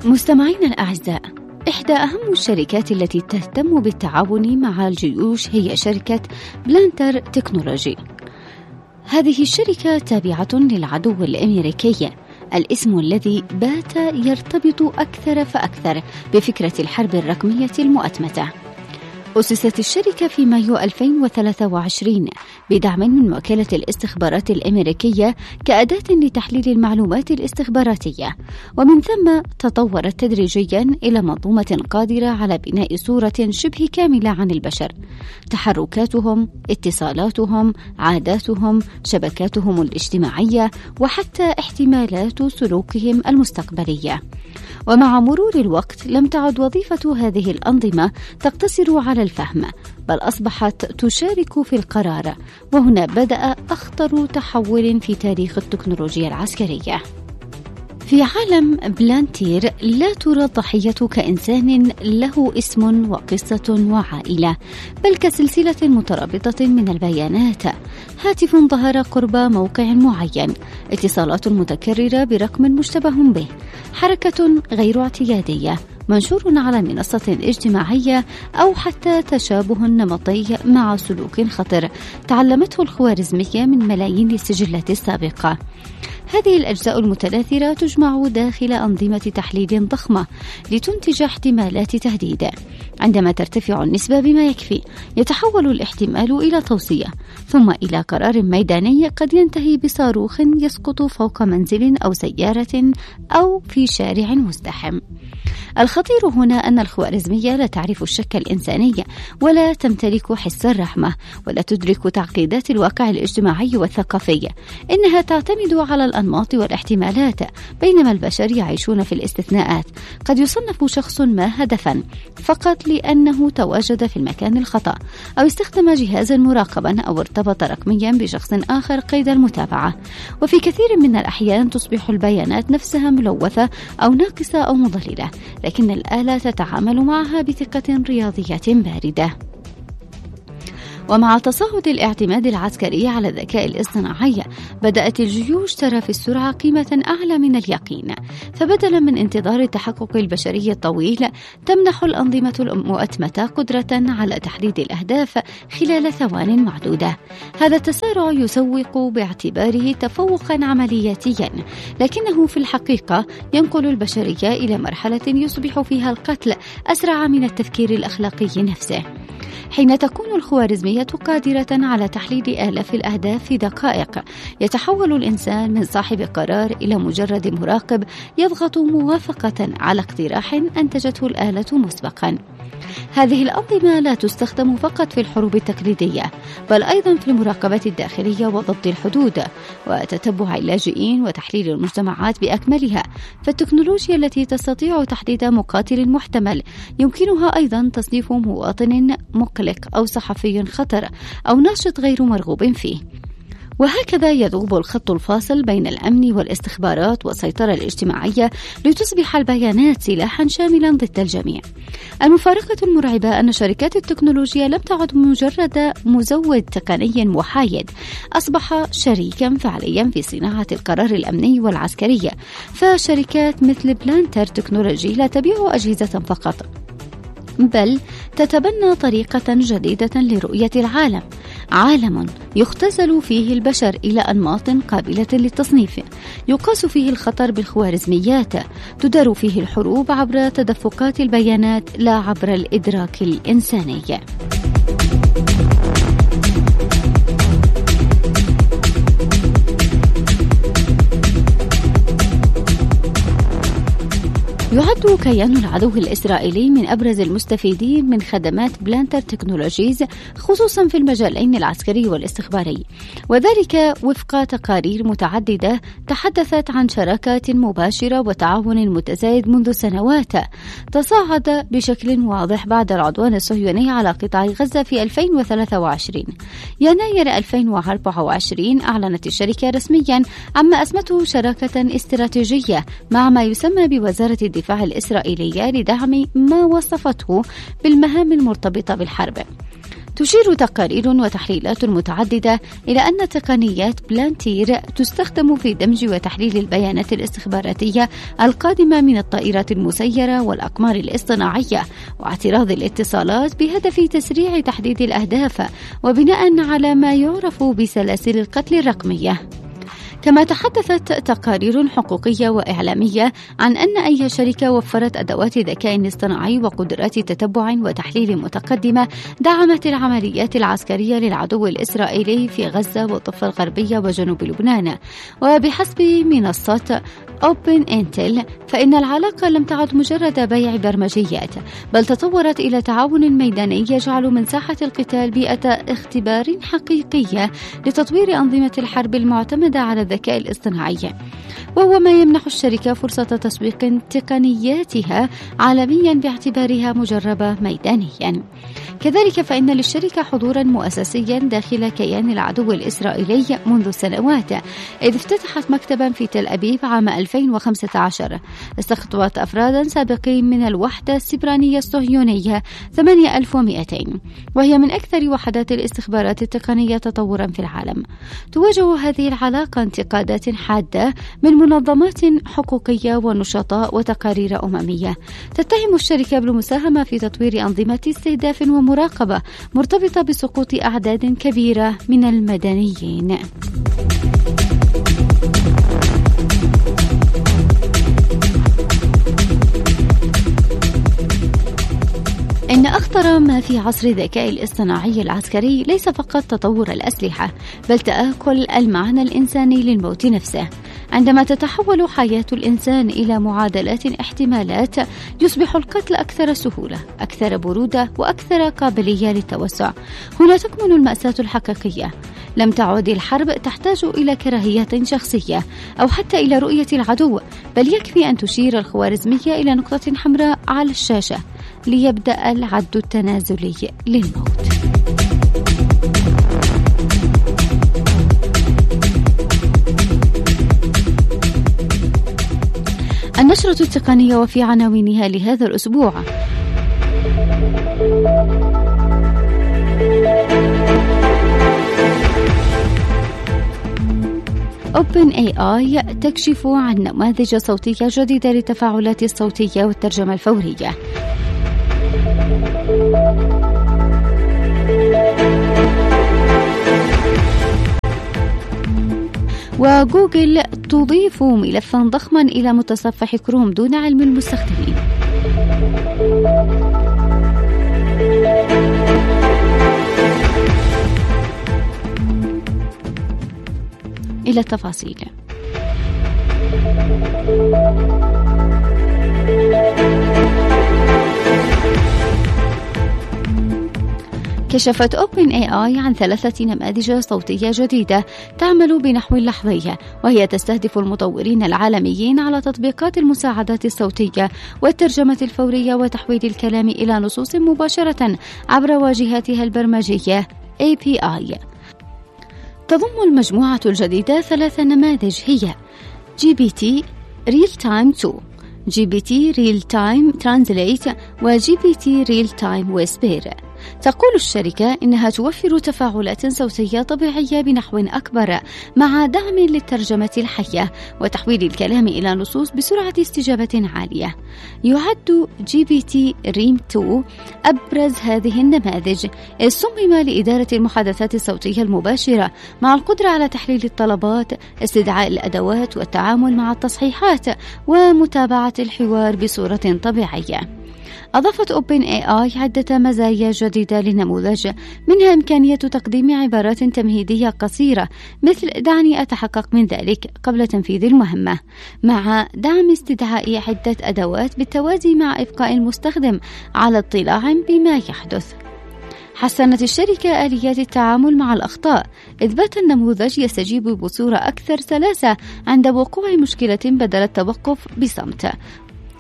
مستمعينا الأعزاء، إحدى أهم الشركات التي تهتم بالتعاون مع الجيوش هي شركة بلانتر تكنولوجي. هذه الشركة تابعة للعدو الأمريكي، الاسم الذي بات يرتبط أكثر فأكثر بفكرة الحرب الرقمية المؤتمتة. أسست الشركة في مايو 2023 بدعم من وكالة الاستخبارات الأمريكية كأداة لتحليل المعلومات الاستخباراتية، ومن ثم تطورت تدريجيا إلى منظومة قادرة على بناء صورة شبه كاملة عن البشر، تحركاتهم، اتصالاتهم، عاداتهم، شبكاتهم الاجتماعية، وحتى احتمالات سلوكهم المستقبلية. ومع مرور الوقت لم تعد وظيفة هذه الأنظمة تقتصر على الفهم، بل أصبحت تشارك في القرار، وهنا بدأ أخطر تحول في تاريخ التكنولوجيا العسكرية. في عالم بلانتير لا ترى الضحية كإنسان له اسم وقصة وعائلة، بل كسلسلة مترابطة من البيانات. هاتف ظهر قرب موقع معين، اتصالات متكررة برقم مشتبه به، حركة غير اعتيادية، منشور على منصة اجتماعية، أو حتى تشابه نمطي مع سلوك خطر تعلمته الخوارزمية من ملايين السجلات السابقة. هذه الأجزاء المتناثرة تجمع داخل أنظمة تحليل ضخمة لتنتج احتمالات تهديد. عندما ترتفع النسبة بما يكفي، يتحول الاحتمال إلى توصية، ثم إلى قرار ميداني قد ينتهي بصاروخ يسقط فوق منزل أو سيارة أو في شارع مزدحم. الخطير هنا أن الخوارزمية لا تعرف الشك الإنساني، ولا تمتلك حس الرحمة، ولا تدرك تعقيدات الواقع الاجتماعي والثقافي. إنها تعتمد على الأنماط والاحتمالات، بينما البشر يعيشون في الاستثناءات. قد يصنف شخص ما هدفا فقط لأنه تواجد في المكان الخطأ، أو استخدم جهازا مراقبا، أو ارتبط رقميا بشخص آخر قيد المتابعة. وفي كثير من الأحيان تصبح البيانات نفسها ملوثة أو ناقصة أو مضللة، لكن الآلة تتعامل معها بثقة رياضية باردة. ومع تصاعد الاعتماد العسكري على الذكاء الاصطناعي، بدأت الجيوش ترى في السرعة قيمة أعلى من اليقين، فبدلا من انتظار التحقق البشري الطويل، تمنح الأنظمة المؤتمتة قدرة على تحديد الأهداف خلال ثوان معدودة. هذا التسارع يسوق باعتباره تفوقا عملياتيا، لكنه في الحقيقة ينقل البشرية إلى مرحلة يصبح فيها القتل أسرع من التفكير الأخلاقي نفسه. حين تكون الخوارزمية قادرة على تحليل آلاف الأهداف في دقائق، يتحول الإنسان من صاحب قرار إلى مجرد مراقب يضغط موافقة على اقتراح أنتجته الآلة مسبقا. هذه الأنظمة لا تستخدم فقط في الحروب التقليدية، بل أيضا في المراقبة الداخلية وضبط الحدود وتتبع اللاجئين وتحليل المجتمعات بأكملها. فالتكنولوجيا التي تستطيع تحديد مقاتل محتمل يمكنها أيضا تصنيف مواطن مقلق أو صحفي خطر أو ناشط غير مرغوب فيه. وهكذا يذوب الخط الفاصل بين الأمن والاستخبارات والسيطرة الاجتماعية، لتصبح البيانات سلاحا شاملا ضد الجميع. المفارقة المرعبة أن شركات التكنولوجيا لم تعد مجرد مزود تقني محايد، أصبح شريكا فعليا في صناعة القرار الأمني والعسكري. فشركات مثل بلانتر تكنولوجي لا تبيع أجهزة فقط، بل تتبنى طريقة جديدة لرؤية العالم، عالم يختزل فيه البشر إلى أنماط قابلة للتصنيف، يقاس فيه الخطر بالخوارزميات، تدار فيه الحروب عبر تدفقات البيانات لا عبر الإدراك الإنساني. يعد كيان العدو الإسرائيلي من أبرز المستفيدين من خدمات بلانتر تكنولوجيز، خصوصا في المجالين العسكري والاستخباري، وذلك وفق تقارير متعددة تحدثت عن شراكات مباشرة وتعاون متزايد منذ سنوات، تصاعد بشكل واضح بعد العدوان الصهيوني على قطاع غزة في 2023. يناير 2024 أعلنت الشركة رسميا عما أسمته شراكة استراتيجية مع ما يسمى بوزارة الدفاع الإسرائيلية لدعم ما وصفته بالمهام المرتبطة بالحرب. تشير تقارير وتحليلات متعددة إلى أن تقنيات بلانتير تستخدم في دمج وتحليل البيانات الاستخباراتية القادمة من الطائرات المسيرة والأقمار الاصطناعية واعتراض الاتصالات بهدف تسريع تحديد الأهداف وبناء على ما يعرف بسلاسل القتل الرقمية. كما تحدثت تقارير حقوقية وإعلامية عن أن أي شركة وفرت أدوات ذكاء اصطناعي وقدرات تتبع وتحليل متقدمة دعمت العمليات العسكرية للعدو الإسرائيلي في غزة والضفة الغربية وجنوب لبنان. وبحسب منصة أوبن إنتل فإن العلاقة لم تعد مجرد بيع برمجيات، بل تطورت إلى تعاون ميداني يجعل من ساحة القتال بيئة اختبار حقيقية لتطوير أنظمة الحرب المعتمدة على الذكاء الاصطناعي، وهو ما يمنح الشركة فرصة تسويق تقنياتها عالميا باعتبارها مجربة ميدانيا. كذلك فإن للشركة حضورا مؤسسيا داخل كيان العدو الإسرائيلي منذ سنوات، إذ افتتحت مكتبا في تل أبيب عام 2015 استخدمت أفرادا سابقين من الوحدة السبرانية الصهيونية 8200، وهي من أكثر وحدات الاستخبارات التقنية تطورا في العالم. تواجه هذه العلاقة انتقادات حادة من منظمات حقوقية ونشطاء وتقارير أممية تتهم الشركة بالمساهمة في تطوير أنظمة استهداف ومراقبة مرتبطة بسقوط أعداد كبيرة من المدنيين. إن أخطر ما في عصر الذكاء الاصطناعي العسكري ليس فقط تطور الأسلحة، بل تآكل المعنى الإنساني للموت نفسه. عندما تتحول حياة الإنسان إلى معادلات احتمالات، يصبح القتل أكثر سهولة، أكثر برودة، وأكثر قابلية للتوسع. هنا تكمن المأساة الحقيقية. لم تعد الحرب تحتاج إلى كراهية شخصية أو حتى إلى رؤية العدو، بل يكفي أن تشير الخوارزمية إلى نقطة حمراء على الشاشة ليبدأ العد التنازلي للموت. النشرة التقنية وفي عناوينها لهذا الأسبوع: OpenAI تكشف عن نماذج صوتية جديدة للتفاعلات الصوتية والترجمة الفورية. وجوجل تضيف ملفا ضخما إلى متصفح كروم دون علم المستخدمين. إلى التفاصيل. كشفت OpenAI عن 3 نماذج صوتية جديدة تعمل بنحو لحظي، وهي تستهدف المطورين العالميين على تطبيقات المساعدات الصوتية والترجمة الفورية وتحويل الكلام إلى نصوص مباشرة عبر واجهاتها البرمجية API. تضم المجموعة الجديدة 3 نماذج هي GPT Real Time 2، GPT Real Time Translate، و GPT Real Time Whisper. تقول الشركة إنها توفر تفاعلات صوتية طبيعية بنحو أكبر مع دعم للترجمة الحية وتحويل الكلام إلى نصوص بسرعة استجابة عالية. يعد GPT ريم 2 أبرز هذه النماذج، إذ صمم لإدارة المحادثات الصوتية المباشرة مع القدرة على تحليل الطلبات، استدعاء الأدوات، والتعامل مع التصحيحات ومتابعة الحوار بصورة طبيعية. أضافت OpenAI عدة مزايا جديدة للنموذج، منها إمكانية تقديم عبارات تمهيدية قصيرة مثل "دعني أتحقق من ذلك" قبل تنفيذ المهمة، مع دعم استدعاء عدة أدوات بالتوازي مع إبقاء المستخدم على اطلاع بما يحدث. حسنت الشركة آليات التعامل مع الأخطاء، إذ بات النموذج يستجيب بصورة أكثر سلاسة عند وقوع مشكلة بدل التوقف بصمت.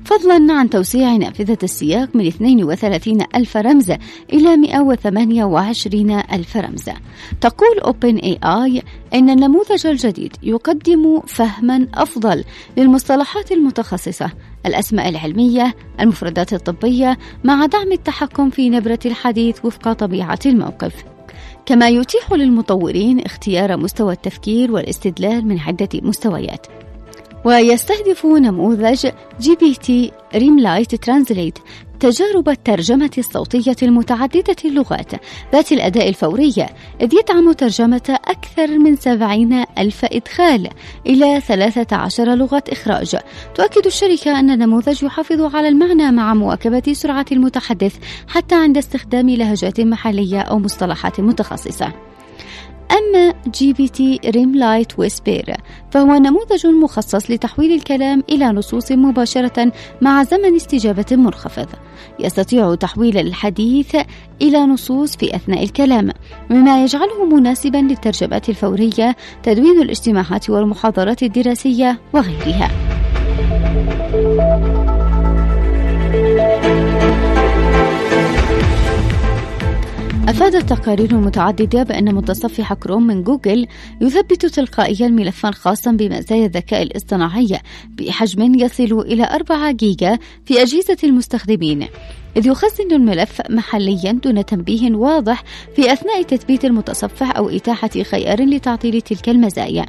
فضلا عن توسيع نافذة السياق من 32,000 رمز إلى 128,000 رمز. تقول OpenAI إن النموذج الجديد يقدم فهما أفضل للمصطلحات المتخصصة، الأسماء العلمية، المفردات الطبية، مع دعم التحكم في نبرة الحديث وفق طبيعة الموقف، كما يتيح للمطورين اختيار مستوى التفكير والاستدلال من عدة مستويات. ويستهدف نموذج GPT Rimlight Translate تجارب الترجمة الصوتية المتعددة اللغات ذات الأداء الفوري، إذ يدعم ترجمة أكثر من 70,000 إدخال إلى 13 لغة إخراج. تؤكد الشركة أن النموذج يحافظ على المعنى مع مواكبة سرعة المتحدث حتى عند استخدام لهجات محلية أو مصطلحات متخصصة. أما GPT Rimlight Whisper فهو نموذج مخصص لتحويل الكلام إلى نصوص مباشرة مع زمن استجابة منخفض. يستطيع تحويل الحديث إلى نصوص في أثناء الكلام، مما يجعله مناسبا للترجمات الفورية، تدوين الاجتماعات والمحاضرات الدراسية وغيرها. أفادت تقارير متعددة بأن متصفح كروم من جوجل يثبت تلقائيا ملفا خاصا بمزايا الذكاء الاصطناعي بحجم يصل إلى 4 جيجا في أجهزة المستخدمين، إذ يخزن الملف محليا دون تنبيه واضح في أثناء تثبيت المتصفح أو إتاحة خيار لتعطيل تلك المزايا.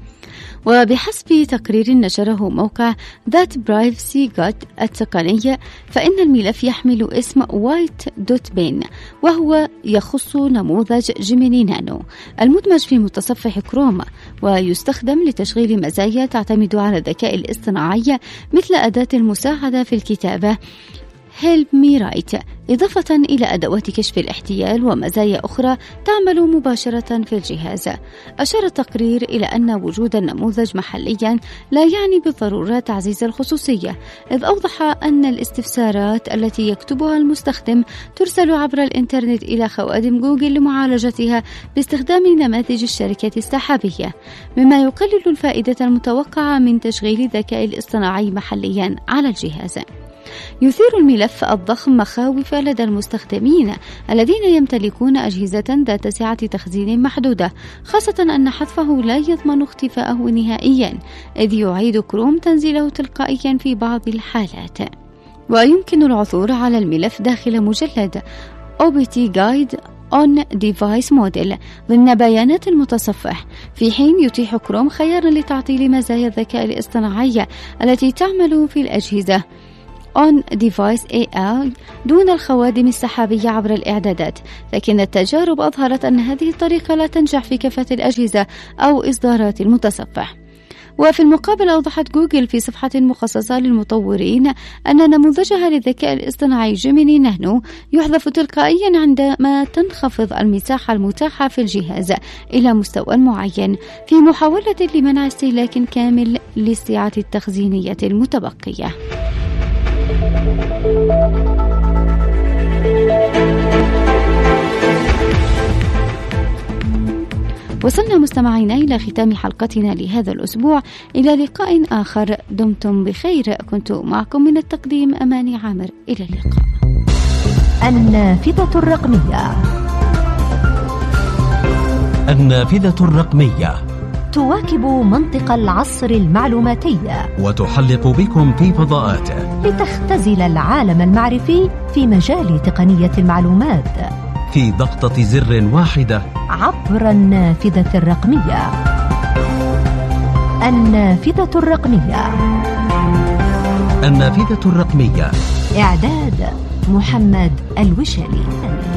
وبحسب تقرير نشره موقع That Privacy Guide التقني، فإن الملف يحمل اسم white.bin، وهو يخص نموذج جيميني نانو المدمج في متصفح كروم، ويستخدم لتشغيل مزايا تعتمد على الذكاء الاصطناعي مثل أداة المساعدة في الكتابة Help Me Write، إضافة إلى أدوات كشف الاحتيال ومزايا أخرى تعمل مباشرة في الجهاز. أشار التقرير إلى أن وجود النموذج محليا لا يعني بالضرورة تعزيز الخصوصية، إذ أوضح أن الاستفسارات التي يكتبها المستخدم ترسل عبر الإنترنت إلى خوادم جوجل لمعالجتها باستخدام نماذج الشركة السحابية، مما يقلل الفائدة المتوقعة من تشغيل الذكاء الاصطناعي محليا على الجهاز. يثير الملف الضخم مخاوف لدى المستخدمين الذين يمتلكون أجهزة ذات سعة تخزين محدودة، خاصة أن حذفه لا يضمن اختفاءه نهائيا، إذ يعيد كروم تنزيله تلقائيا في بعض الحالات. ويمكن العثور على الملف داخل مجلد OPT Guide on Device Model ضمن بيانات المتصفح، في حين يتيح كروم خيارا لتعطيل مزايا الذكاء الاصطناعي التي تعمل في الأجهزة On Device AI دون الخوادم السحابية عبر الإعدادات، لكن التجارب أظهرت أن هذه الطريقة لا تنجح في كافة الأجهزة أو إصدارات المتصفح. وفي المقابل أوضحت جوجل في صفحة مخصصة للمطورين أن نموذجها للذكاء الاصطناعي جيميني نانو يحذف تلقائيا عندما تنخفض المساحة المتاحة في الجهاز إلى مستوى معين، في محاولة لمنع استهلاك كامل للسعة التخزينية المتبقية. وصلنا مستمعينا إلى ختام حلقتنا لهذا الأسبوع، إلى لقاء آخر، دمتم بخير. كنت معكم من التقديم أماني عامر، إلى اللقاء. النافذة الرقمية. النافذة الرقمية تواكب منطق العصر المعلوماتي وتحلق بكم في فضاءاته لتختزل العالم المعرفي في مجال تقنية المعلومات في ضغطة زر واحدة عبر النافذة الرقمية. النافذة الرقمية. النافذة الرقمية. إعداد محمد الوشلي.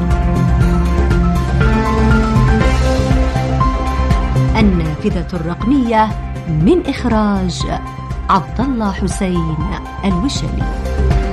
النافذة الرقمية من إخراج عبد الله حسين الوشلي.